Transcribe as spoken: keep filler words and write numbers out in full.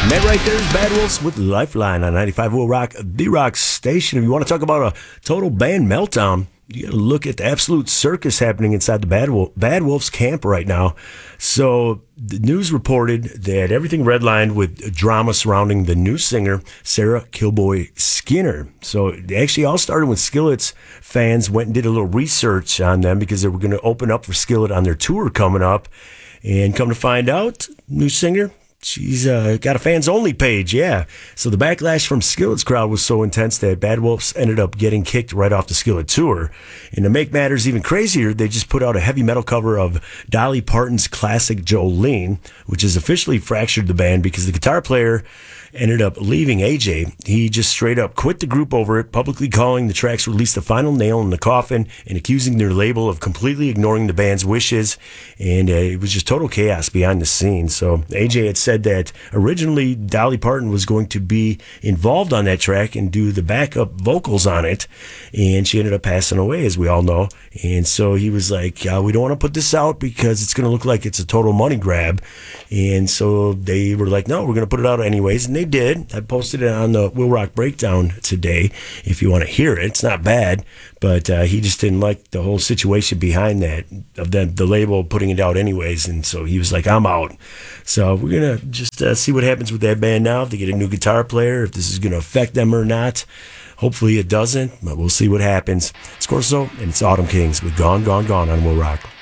And that right there is Bad Wolves with Lifeline on ninety-five Will Rock, the rock station. If you want to talk about a total band meltdown, you got to look at the absolute circus happening inside the Bad, Wolf, Bad Wolves camp right now. So the news reported that everything redlined with drama surrounding the new singer, Sarah Kilboy Skinner. So it actually all started when Skillet's fans went and did a little research on them because they were going to open up for Skillet on their tour coming up. And come to find out, new singer, she's uh, got a fans-only page, yeah. So the backlash from Skillet's crowd was so intense that Bad Wolves ended up getting kicked right off the Skillet tour. And to make matters even crazier, they just put out a heavy metal cover of Dolly Parton's classic Jolene, which has officially fractured the band because the guitar player ended up leaving A J. He just straight up quit the group over it, publicly calling the tracks released the final nail in the coffin and accusing their label of completely ignoring the band's wishes. And uh, it was just total chaos behind the scenes. So A J had said that originally Dolly Parton was going to be involved on that track and do the backup vocals on it. And she ended up passing away, as we all know. And so he was like, uh, we don't want to put this out because it's going to look like it's a total money grab. And so they were like, no, we're going to put it out anyways. And they did. I posted it on the Will Rock Breakdown today if you want to hear it. It's not bad, but uh, he just didn't like the whole situation behind that, of the, the label putting it out anyways, and so he was like, I'm out. So we're going to just uh, see what happens with that band now, if they get a new guitar player, if this is going to affect them or not. Hopefully it doesn't, but we'll see what happens. It's Corso, and it's Autumn Kings with Gone, Gone, Gone on Will Rock.